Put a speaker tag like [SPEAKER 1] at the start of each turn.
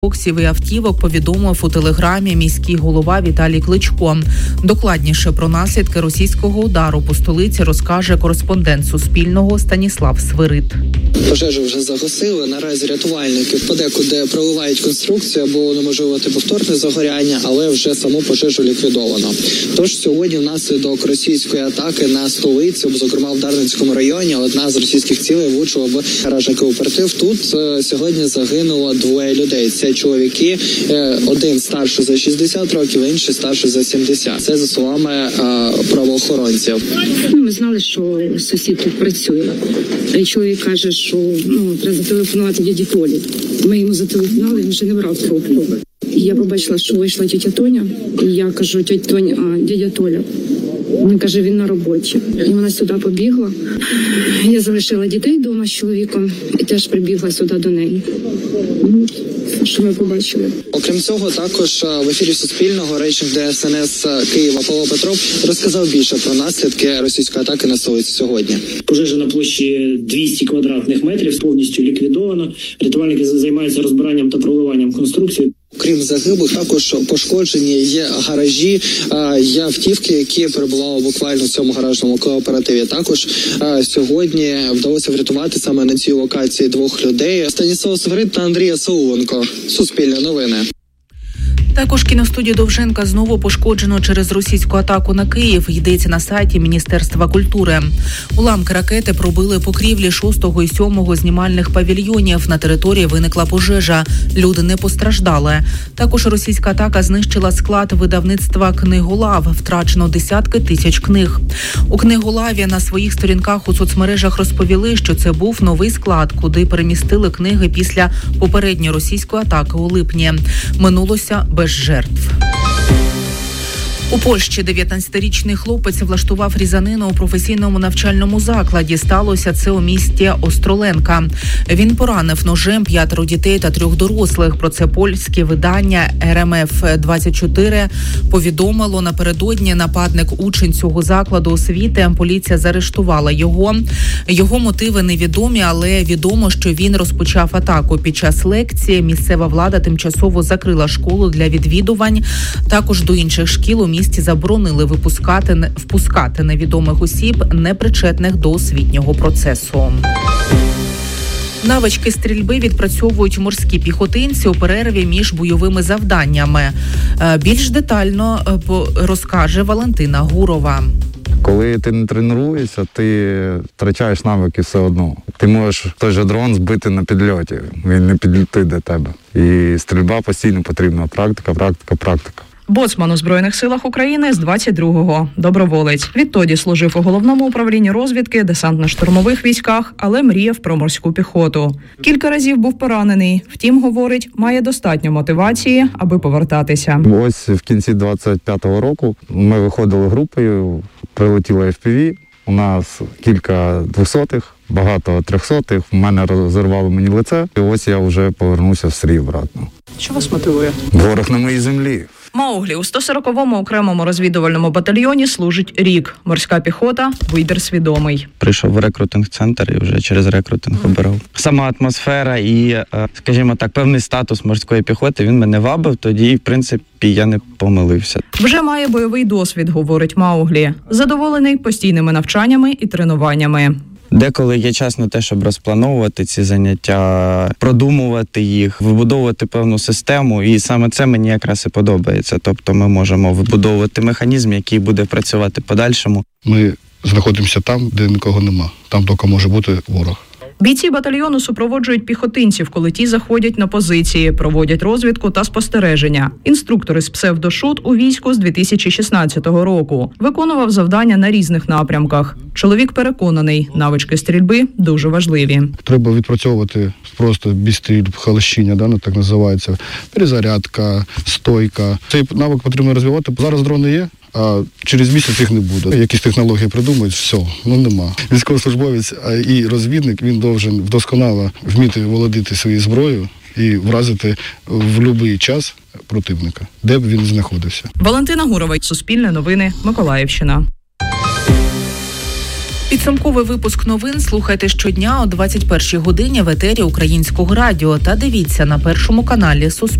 [SPEAKER 1] боксів і автівок повідомив у телеграмі міський голова Віталій Кличко. Докладніше про наслідки російського удару по столиці розкаже кореспондент Суспільного Станіслав Свирид.
[SPEAKER 2] Пожежу вже загасили. Наразі рятувальники подекуди проливають конструкцію, аби унеможливити повторне загоряння, але вже саму пожежу ліквідовано. Тож сьогодні внаслідок російської атаки на столицю, зокрема в Дарницькому районі, одна з російських цілей влучила в гаражний кооператив. Тут сьогодні загинуло двоє людей. Це чоловіки, один старший за 60 років, інший старший за 70. Це за словами правоохоронців.
[SPEAKER 3] Ми знали, що сусід тут працює. Чоловік каже, що треба зателефонувати дяді Толі. Ми йому зателефонували, він вже не брав трубку. Я побачила, що вийшла тітя Тоня. І я кажу, тітя Тоня, дядя Толя. Він каже, він на роботі. І вона сюди побігла. Я залишила дітей вдома з чоловіком і теж прибігла сюди до неї. Що ми побачили.
[SPEAKER 2] Окрім цього, також в ефірі Суспільного речник ДСНС Києва Павло Петров розказав більше про наслідки російської атаки на столицю сьогодні.
[SPEAKER 4] Пожежа на площі 200 квадратних метрів повністю ліквідована. Рятувальники займаються розбиранням та проливанням конструкції.
[SPEAKER 2] Крім загиблих, також пошкоджені є гаражі, є автівки, які перебували буквально в цьому гаражному кооперативі. Також сьогодні вдалося врятувати саме на цій локації двох людей. Станіслав Свирид та Андрій Сауленко. Суспільне новини.
[SPEAKER 1] Також кіностудію Довженка знову пошкоджено через російську атаку на Київ, йдеться на сайті Міністерства культури. Уламки ракети пробили покрівлі 6-го і 7-го знімальних павільйонів. На території виникла пожежа. Люди не постраждали. Також російська атака знищила склад видавництва «Книголав». Втрачено десятки тисяч книг. У «Книголаві» на своїх сторінках у соцмережах розповіли, що це був новий склад, куди перемістили книги після попередньої російської атаки у липні. Минулося без жертв. У Польщі 19-річний хлопець влаштував різанину у професійному навчальному закладі. Сталося це у місті Остроленка. Він поранив ножем 5 дітей та 3 дорослих. Про це польське видання РМФ-24 повідомило. Напередодні нападник учень цього закладу освіти. Поліція заарештувала його. Його мотиви невідомі, але відомо, що він розпочав атаку. Під час лекції місцева влада тимчасово закрила школу для відвідувань. Також до інших шкіл у місті заборонили впускати невідомих осіб, непричетних до освітнього процесу. Навички стрільби відпрацьовують морські піхотинці у перерві між бойовими завданнями. Більш детально розкаже Валентина Гурова.
[SPEAKER 5] Коли ти не тренуєшся, ти втрачаєш навики все одно. Ти можеш той же дрон збити на підльоті, він не підлетить до тебе. І стрільба постійно потрібна. Практика.
[SPEAKER 6] Боцман у Збройних силах України з 22-го. Доброволець. Відтоді служив у головному управлінні розвідки, десантно-штурмових військах, але мріяв про морську піхоту. Кілька разів був поранений. Втім, говорить, має достатньо мотивації, аби повертатися.
[SPEAKER 5] Ось в кінці 25-го року ми виходили групою, прилетіло FPV. У нас кілька 200-х, багато 300-х. В мене розірвало мені лице. І ось я вже повернувся в стрій обратно.
[SPEAKER 6] Що вас мотивує?
[SPEAKER 5] Ворог на моїй землі.
[SPEAKER 6] Мауглі у 140-му окремому розвідувальному батальйоні служить рік. Морська піхота – вибір свідомий.
[SPEAKER 7] Прийшов в рекрутинг-центр і вже через рекрутинг обирав. Сама атмосфера і, скажімо так, певний статус морської піхоти, він мене вабив, тоді, в принципі, я не помилився.
[SPEAKER 6] Вже має бойовий досвід, говорить Мауглі. Задоволений постійними навчаннями і тренуваннями.
[SPEAKER 7] Деколи є час на те, щоб розплановувати ці заняття, продумувати їх, вибудовувати певну систему, і саме це мені якраз і подобається. Тобто ми можемо вибудовувати механізм, який буде працювати подальшому.
[SPEAKER 8] Ми знаходимося там, де нікого нема, там тільки може бути ворог.
[SPEAKER 6] Бійці батальйону супроводжують піхотинців, коли ті заходять на позиції, проводять розвідку та спостереження. Інструктор із псевдошут у війську з 2016 року. Виконував завдання на різних напрямках. Чоловік переконаний, навички стрільби дуже важливі.
[SPEAKER 8] Треба відпрацьовувати просто без стрільб, холощіння, так називається, перезарядка, стойка. Цей навик потрібно розвивати. Зараз дрони є, а через місяць їх не буде. Якісь технології придумають, все, нема. Військовослужбовець і розвідник, він повинен вдосконало вміти володіти своєю зброєю і вразити в будь-який час противника, де б він знаходився.
[SPEAKER 6] Валентина Гурова, Суспільне новини, Миколаївщина.
[SPEAKER 1] Підсумковий випуск новин слухайте щодня о 21-й годині в етері Українського радіо та дивіться на Першому каналі Суспільного.